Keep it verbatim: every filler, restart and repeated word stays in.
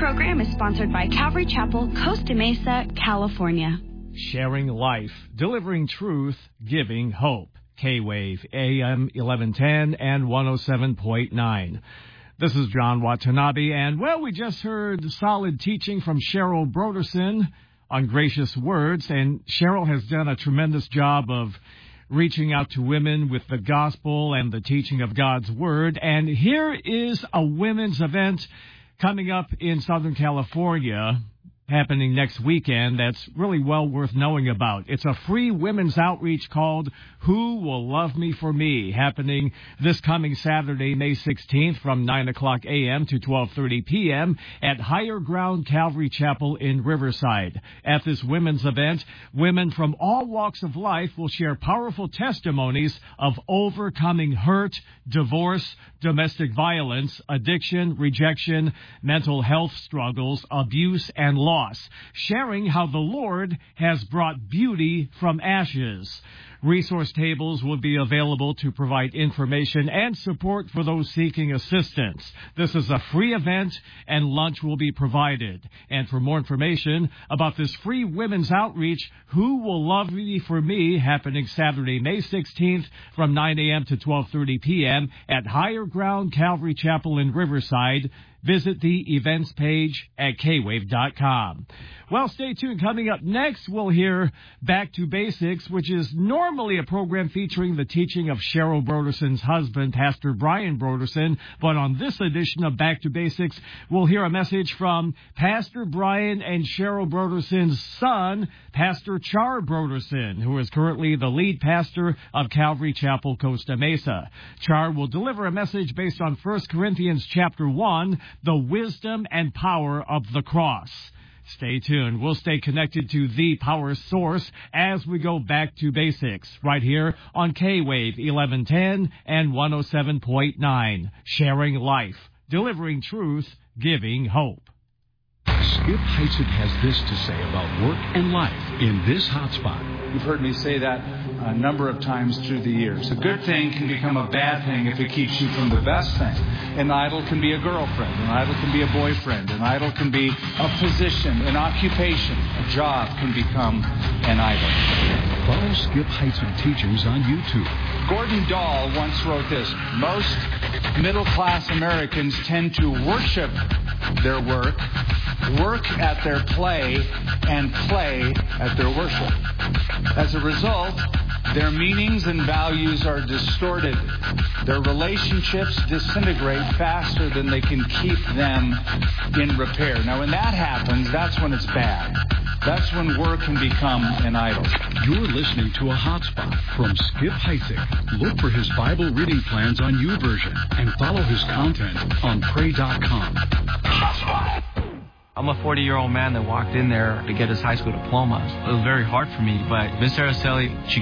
program is sponsored by Calvary Chapel, Costa Mesa, California. Sharing life, delivering truth, giving hope. K-Wave, A M eleven ten and one oh seven point nine. This is John Watanabe, and, well, we just heard solid teaching from Cheryl Broderson on Gracious Words, and Cheryl has done a tremendous job of reaching out to women with the gospel and the teaching of God's Word. And here is a women's event coming up in Southern California, happening next weekend, that's really well worth knowing about. It's a free women's outreach called Who Will Love Me for Me, happening this coming Saturday, May sixteenth, from nine o'clock a.m. to twelve thirty p.m. at Higher Ground Calvary Chapel in Riverside. At this women's event, women from all walks of life will share powerful testimonies of overcoming hurt, divorce, domestic violence, addiction, rejection, mental health struggles, abuse, and loss. Sharing how the Lord has brought beauty from ashes. Resource tables will be available to provide information and support for those seeking assistance. This is a free event, and lunch will be provided. And for more information about this free women's outreach, Who Will Love Me for Me, happening Saturday, May sixteenth from nine a.m. to twelve thirty p.m. at Higher Ground Calvary Chapel in Riverside, visit the events page at k wave dot com. Well, stay tuned. Coming up next, we'll hear Back to Basics, which is normally a program featuring the teaching of Cheryl Broderson's husband, Pastor Brian Broderson. But on this edition of Back to Basics, we'll hear a message from Pastor Brian and Cheryl Broderson's son, Pastor Char Broderson, who is currently the lead pastor of Calvary Chapel, Costa Mesa. Char will deliver a message based on First Corinthians chapter one, the wisdom and power of the cross. Stay tuned. We'll stay connected to the power source as we go back to basics right here on K-Wave eleven ten and one oh seven point nine. Sharing life, delivering truth, giving hope. Skip Heitzig has this to say about work and life in this hotspot. You've heard me say that a number of times through the years. A good thing can become a bad thing if it keeps you from the best thing. An idol can be a girlfriend. An idol can be a boyfriend. An idol can be a position, an occupation. A job can become an idol. Follow Skip Heitzig teachings on YouTube. Gordon Dahl once wrote this: most middle-class Americans tend to worship their work, work at their play, and play at their worship. As a result, their meanings and values are distorted. Their relationships disintegrate faster than they can keep them in repair. Now, when that happens, that's when it's bad. That's when work can become an idol. You're listening to a hotspot from Skip Heitzig. Look for his Bible reading plans on YouVersion and follow his content on pray dot com. Hotspot. I'm a forty-year-old man that walked in there to get his high school diploma. It was very hard for me, but Miz Araceli, she